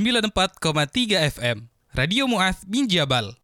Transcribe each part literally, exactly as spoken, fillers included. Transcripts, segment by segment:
sembilan puluh empat koma tiga F M, Radio Mu'adz bin Jabal.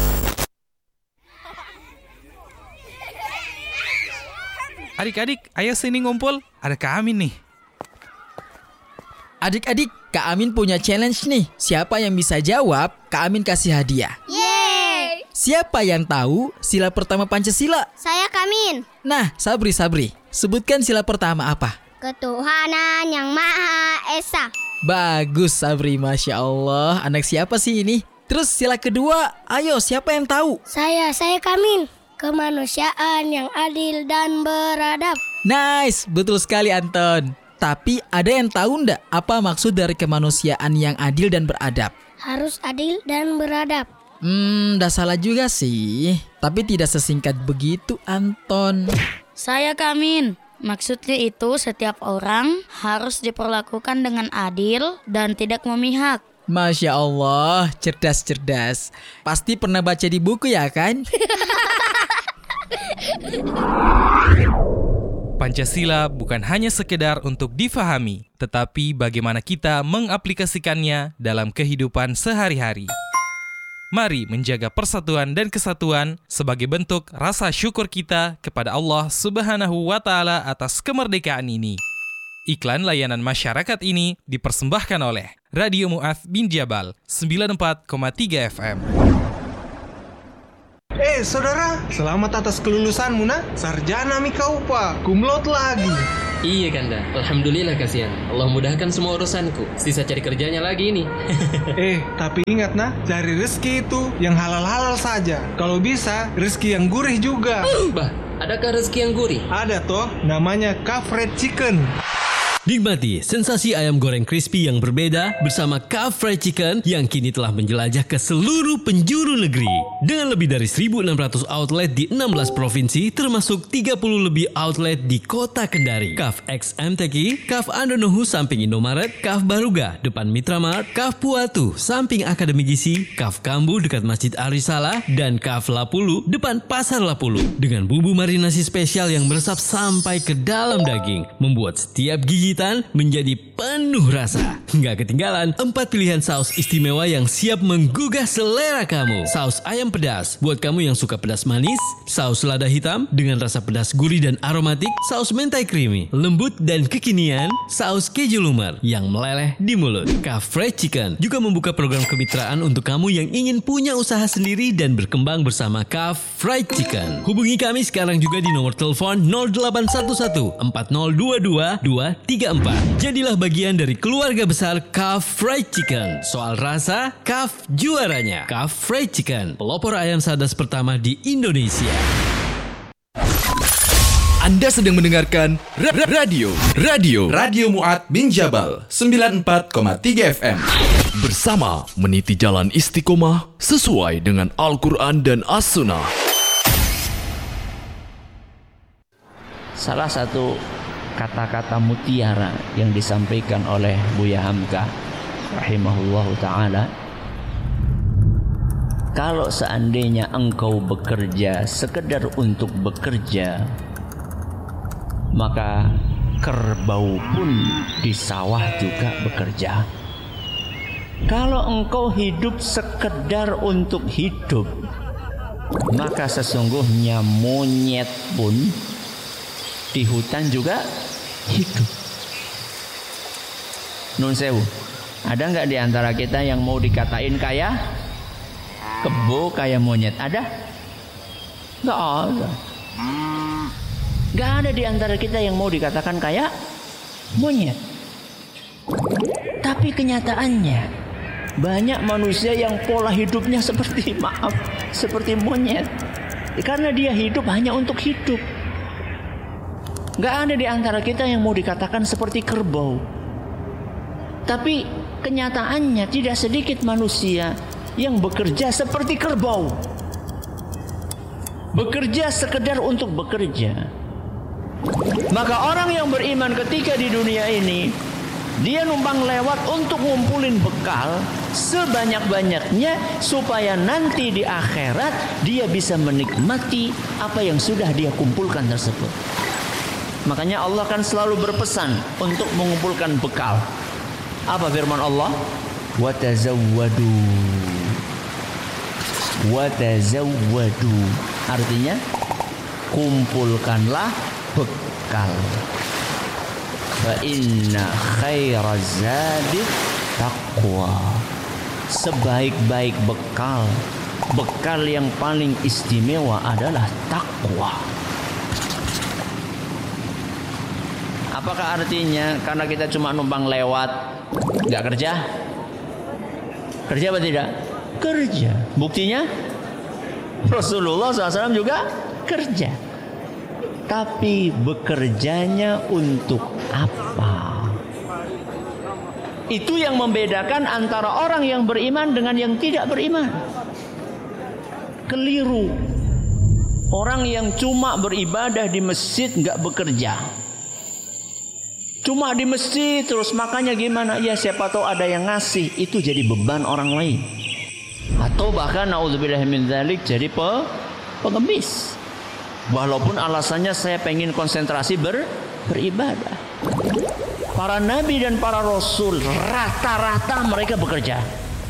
Adik-adik, ayo sini ngumpul, ada Kak Amin nih. Adik-adik, Kak Amin punya challenge nih. Siapa yang bisa jawab, Kak Amin kasih hadiah. Yeay! Siapa yang tahu sila pertama Pancasila? Saya Kak Amin. Nah, Sabri, Sabri, sebutkan sila pertama apa? Ketuhanan yang Maha Esa. Bagus, Sabri, Masya Allah. Anak siapa sih ini? Terus sila kedua, ayo siapa yang tahu? Saya, saya Kak Amin. Kemanusiaan yang adil dan beradab. Nice, betul sekali Anton. Tapi ada yang tahu ndak apa maksud dari kemanusiaan yang adil dan beradab? Harus adil dan beradab. Hmm, dah salah juga sih. Tapi tidak sesingkat begitu Anton. Saya Kak Amin. Maksudnya itu setiap orang harus diperlakukan dengan adil dan tidak memihak. Masya Allah, cerdas-cerdas. Pasti pernah baca di buku ya kan? Pancasila bukan hanya sekedar untuk difahami, tetapi bagaimana kita mengaplikasikannya dalam kehidupan sehari-hari. Mari menjaga persatuan dan kesatuan sebagai bentuk rasa syukur kita kepada Allah Subhanahu wa Ta'ala atas kemerdekaan ini. Iklan layanan masyarakat ini dipersembahkan oleh Radio Mu'adz bin Jabal sembilan puluh empat koma tiga F M. Eh saudara, selamat atas kelulusanmu nak. Sarjana mi kau pak, kumlot lagi. Iya Kanda, alhamdulillah kasihan. Allah mudahkan semua urusanku. Sisa cari kerjanya lagi ini. Eh, tapi ingat nah, cari rezeki itu yang halal-halal saja. Kalau bisa, rezeki yang gurih juga. Bah, adakah rezeki yang gurih? Ada toh, namanya Kaf Fried Chicken. Nikmati sensasi ayam goreng crispy yang berbeda bersama Kaf Fried Chicken yang kini telah menjelajah ke seluruh penjuru negeri. Dengan lebih dari seribu enam ratus outlet di enam belas provinsi termasuk tiga puluh lebih outlet di kota Kendari. Kaf X M T Q, Kaf Andonohu samping Indomaret, Kaf Baruga depan Mitramart, Kaf Puatu samping Akademi Gizi, Kaf Kambu dekat Masjid Arisala, dan Kaf Lapulu depan Pasar Lapulu. Dengan bumbu marinasi spesial yang meresap sampai ke dalam daging, membuat setiap gigi menjadi penuh rasa. Nggak ketinggalan empat pilihan saus istimewa yang siap menggugah selera kamu. Saus ayam pedas buat kamu yang suka pedas manis, saus lada hitam dengan rasa pedas gurih dan aromatik, saus mentai creamy, lembut dan kekinian, saus keju lumer yang meleleh di mulut. Kaf Fried Chicken juga membuka program kemitraan untuk kamu yang ingin punya usaha sendiri dan berkembang bersama Kaf Fried Chicken. Hubungi kami sekarang juga di nomor telepon nol delapan satu satu empat nol dua dua dua tiga empat. Jadilah bagian dari keluarga besar Kaf Fried Chicken. Soal rasa, Kaf juaranya. Kaf Fried Chicken, pelopor ayam sadas pertama di Indonesia. Anda sedang mendengarkan ra- ra- radio Radio Radio Mu'adz bin Jabal sembilan puluh empat koma tiga F M. Bersama meniti jalan istiqomah sesuai dengan Al-Quran dan As-Sunnah. Salah satu kata-kata mutiara yang disampaikan oleh Buya Hamka rahimahullahu ta'ala, kalau seandainya engkau bekerja sekedar untuk bekerja, maka kerbau pun di sawah juga bekerja. Kalau engkau hidup sekedar untuk hidup, maka sesungguhnya monyet pun di hutan juga hidup. Nun sewu, ada nggak di antara kita yang mau dikatain kayak kebo, kayak monyet? Ada? Nggak ada. Nggak ada di antara kita yang mau dikatakan kayak monyet. Tapi kenyataannya banyak manusia yang pola hidupnya seperti maaf, seperti monyet. Karena dia hidup hanya untuk hidup. Nggak ada di antara kita yang mau dikatakan seperti kerbau. Tapi kenyataannya tidak sedikit manusia yang bekerja seperti kerbau. Bekerja sekedar untuk bekerja. Maka orang yang beriman ketika di dunia ini, dia numpang lewat untuk ngumpulin bekal sebanyak-banyaknya supaya nanti di akhirat dia bisa menikmati apa yang sudah dia kumpulkan tersebut. Makanya Allah kan selalu berpesan untuk mengumpulkan bekal. Apa firman Allah? Wa tazawwadu. Wa tazawwadu. Artinya kumpulkanlah bekal. Fa inna khairaz zadi taqwa. Sebaik-baik bekal, bekal yang paling istimewa adalah takwa. Apakah artinya karena kita cuma numpang lewat nggak kerja? Kerja apa tidak? Kerja. Buktinya Rasulullah shallallahu alaihi wasallam juga kerja. Tapi bekerjanya untuk apa? Itu yang membedakan antara orang yang beriman dengan yang tidak beriman. Keliru. Orang yang cuma beribadah di masjid nggak bekerja. Cuma di masjid terus makanya gimana? Ya siapa tahu ada yang ngasih, itu jadi beban orang lain. Atau bahkan naudzubillah min dzalik jadi pe pengemis. Walaupun alasannya saya pengen konsentrasi ber beribadah. Para nabi dan para rasul rata-rata mereka bekerja.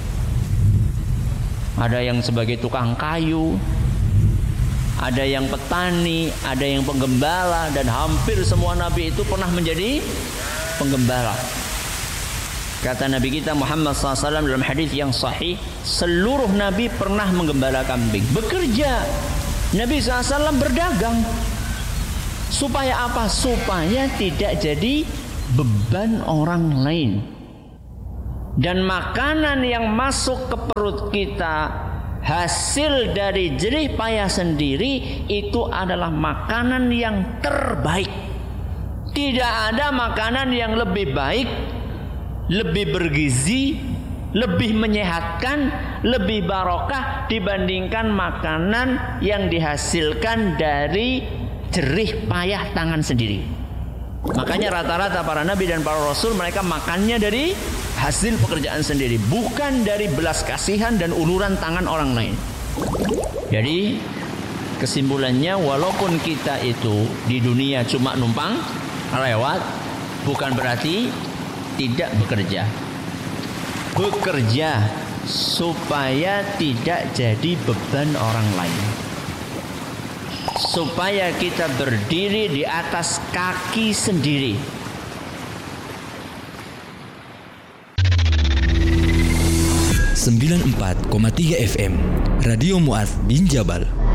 Ada yang sebagai tukang kayu, ada yang petani, ada yang penggembala, dan hampir semua nabi itu pernah menjadi penggembala. Kata Nabi kita Muhammad shallallahu alaihi wasallam dalam hadis yang sahih, seluruh nabi pernah menggembala kambing, bekerja. Nabi shallallahu alaihi wasallam berdagang. Supaya apa? Supaya tidak jadi beban orang lain. Dan makanan yang masuk ke perut kita hasil dari jerih payah sendiri itu adalah makanan yang terbaik. Tidak ada makanan yang lebih baik, lebih bergizi, lebih menyehatkan, lebih barokah dibandingkan makanan yang dihasilkan dari jerih payah tangan sendiri. Makanya rata-rata para nabi dan para rasul mereka makannya dari hasil pekerjaan sendiri, bukan dari belas kasihan dan uluran tangan orang lain. Jadi kesimpulannya, walaupun kita itu di dunia cuma numpang lewat, bukan berarti tidak bekerja. Bekerja supaya tidak jadi beban orang lain, supaya kita berdiri di atas kaki sendiri. sembilan puluh empat koma tiga F M Radio Mu'adz bin Jabal.